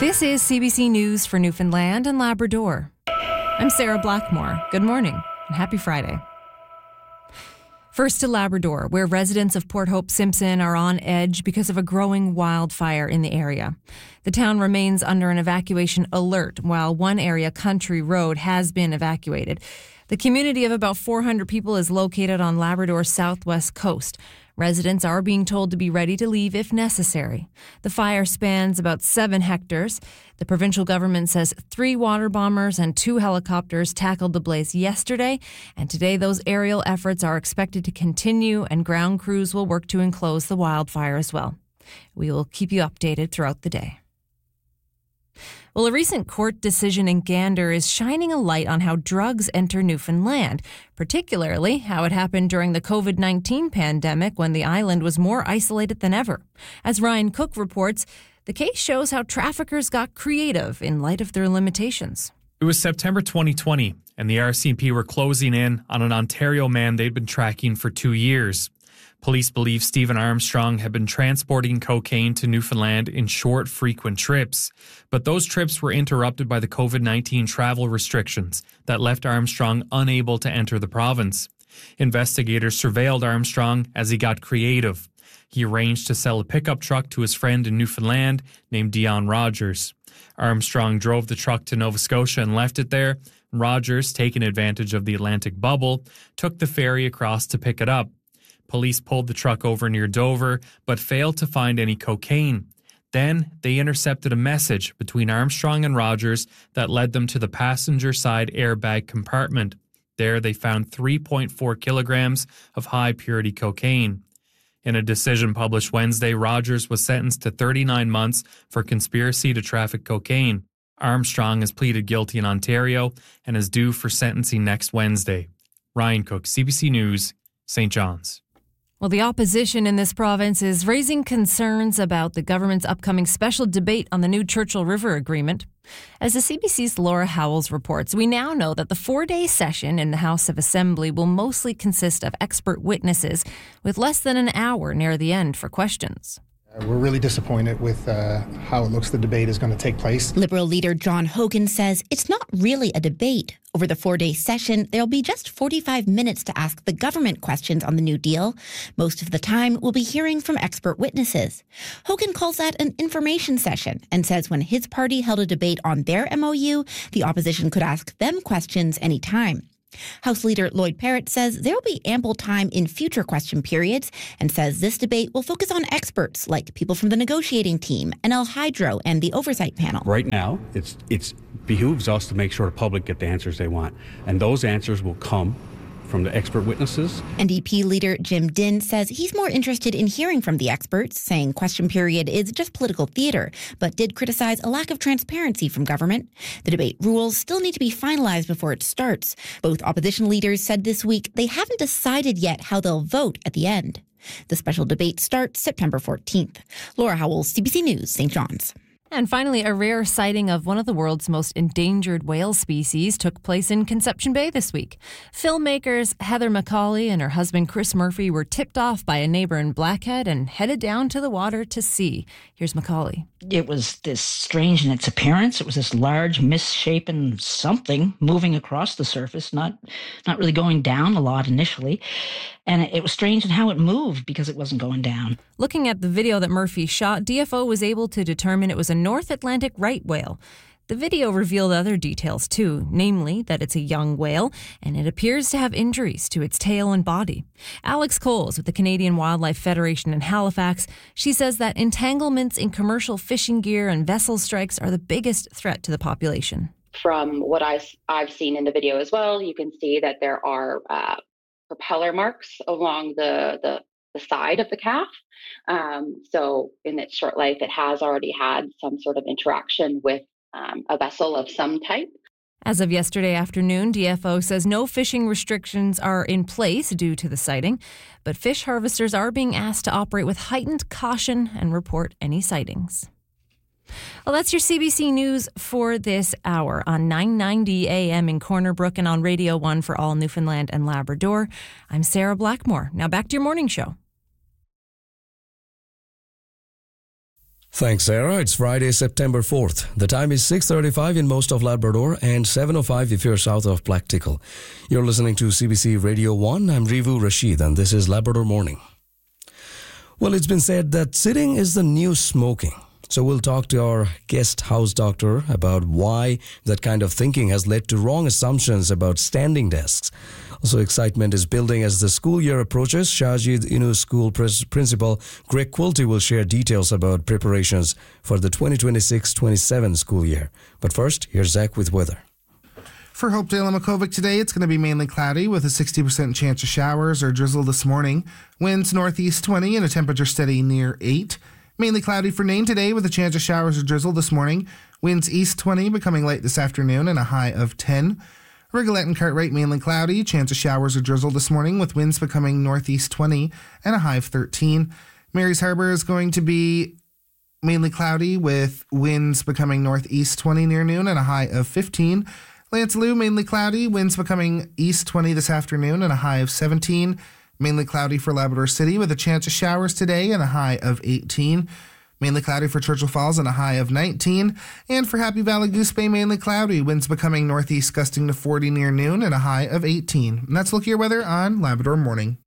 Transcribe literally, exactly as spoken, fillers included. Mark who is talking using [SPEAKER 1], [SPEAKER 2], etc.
[SPEAKER 1] This is C B C News for Newfoundland and Labrador. I'm Sarah Blackmore. Good morning and happy Friday. First to Labrador, where residents of Port Hope Simpson are on edge because of a growing wildfire in the area. The town remains under an evacuation alert, while one area, Country Road, has been evacuated. The community of about four hundred people is located on Labrador's southwest coast. Residents are being told to be ready to leave if necessary. The fire spans about seven hectares. The provincial government says three water bombers and two helicopters tackled the blaze yesterday, and today those aerial efforts are expected to continue and ground crews will work to enclose the wildfire as well. We will keep you updated throughout the day. Well, a recent court decision in Gander is shining a light on how drugs enter Newfoundland, particularly how it happened during the covid nineteen pandemic when the island was more isolated than ever. As Ryan Cook reports, the case shows how traffickers got creative in light of their limitations.
[SPEAKER 2] It was September twenty twenty, and the R C M P were closing in on an Ontario man they'd been tracking for two years. Police believe Stephen Armstrong had been transporting cocaine to Newfoundland in short, frequent trips. But those trips were interrupted by the covid nineteen travel restrictions that left Armstrong unable to enter the province. Investigators surveilled Armstrong as he got creative. He arranged to sell a pickup truck to his friend in Newfoundland named Dion Rogers. Armstrong drove the truck to Nova Scotia and left it there. Rogers, taking advantage of the Atlantic bubble, took the ferry across to pick it up. Police pulled the truck over near Dover, but failed to find any cocaine. Then they intercepted a message between Armstrong and Rogers that led them to the passenger side airbag compartment. There they found three point four kilograms of high-purity cocaine. In a decision published Wednesday, Rogers was sentenced to thirty-nine months for conspiracy to traffic cocaine. Armstrong has pleaded guilty in Ontario and is due for sentencing next Wednesday. Ryan Cook, C B C News, Saint John's.
[SPEAKER 1] Well, the opposition in this province is raising concerns about the government's upcoming special debate on the new Churchill River Agreement. As the C B C's Laura Howells reports, we now know that the four-day session in the House of Assembly will mostly consist of expert witnesses, with less than an hour near the end for questions.
[SPEAKER 3] We're really disappointed with uh, how it looks the debate is going to take place.
[SPEAKER 4] Liberal leader John Hogan says it's not really a debate. Over the four-day session, there'll be just forty-five minutes to ask the government questions on the New Deal. Most of the time, we'll be hearing from expert witnesses. Hogan calls that an information session and says when his party held a debate on their M O U, the opposition could ask them questions anytime. House Leader Lloyd Parrott says there will be ample time in future question periods and says this debate will focus on experts like people from the negotiating team, N L Hydro, and the oversight panel.
[SPEAKER 5] Right now, it's it's behooves us to make sure the public get the answers they want, and those answers will come from the expert witnesses.
[SPEAKER 4] N D P leader Jim Dinn says he's more interested in hearing from the experts, saying question period is just political theater, but did criticize a lack of transparency from government. The debate rules still need to be finalized before it starts. Both opposition leaders said this week they haven't decided yet how they'll vote at the end. The special debate starts September fourteenth. Laura Howells, C B C News, Saint John's.
[SPEAKER 1] And finally, a rare sighting of one of the world's most endangered whale species took place in Conception Bay this week. Filmmakers Heather McCauley and her husband Chris Murphy were tipped off by a neighbor in Blackhead and headed down to the water to see. Here's McCauley.
[SPEAKER 6] It was this strange in its appearance. It was this large, misshapen something moving across the surface, not not really going down a lot initially. And it was strange in how it moved because it wasn't going down.
[SPEAKER 1] Looking at the video that Murphy shot, D F O was able to determine it was a North Atlantic right whale. The video revealed other details too, namely that it's a young whale and it appears to have injuries to its tail and body. Alex Coles with the Canadian Wildlife Federation in Halifax, she says that entanglements in commercial fishing gear and vessel strikes are the biggest threat to the population.
[SPEAKER 7] From what I, I've seen in the video as well, you can see that there are uh, propeller marks along the, the, the side of the calf. Um, so in its short life, it has already had some sort of interaction with um, a vessel of some type.
[SPEAKER 1] As of yesterday afternoon, D F O says no fishing restrictions are in place due to the sighting, but fish harvesters are being asked to operate with heightened caution and report any sightings. Well, that's your C B C News for this hour on nine ninety A M in Corner Brook and on Radio one for all Newfoundland and Labrador. I'm Sarah Blackmore. Now back to your morning show.
[SPEAKER 8] Thanks, Sarah. It's Friday, September fourth. The time is six thirty-five in most of Labrador and seven oh five if you're south of Practical. You're listening to C B C Radio one. I'm Rivu Rashid, and this is Labrador Morning. Well, it's been said that sitting is the new smoking. So we'll talk to our guest house doctor about why that kind of thinking has led to wrong assumptions about standing desks. Also, excitement is building as the school year approaches. Shahjid Inu School Pres- Principal Greg Quilty will share details about preparations for the twenty twenty-six twenty-seven school year. But first, here's Zach with weather.
[SPEAKER 9] For Hopedale and Makovic today, it's going to be mainly cloudy with a sixty percent chance of showers or drizzle this morning. Winds northeast twenty and a temperature steady near eight. Mainly cloudy for Nain today with a chance of showers or drizzle this morning. Winds east twenty, becoming light this afternoon and a high of ten. Rigolet and Cartwright mainly cloudy, chance of showers or drizzle this morning with winds becoming northeast twenty and a high of thirteen. Mary's Harbour is going to be mainly cloudy with winds becoming northeast twenty near noon and a high of fifteen. Lancelot mainly cloudy, winds becoming east twenty this afternoon and a high of seventeen. Mainly cloudy for Labrador City with a chance of showers today and a high of eighteen. Mainly cloudy for Churchill Falls and a high of nineteen. And for Happy Valley Goose Bay, mainly cloudy, winds becoming northeast gusting to forty near noon and a high of eighteen. And that's Look Your Weather on Labrador Morning.